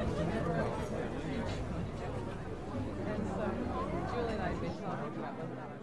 And so Julie and I have been talking about whether or not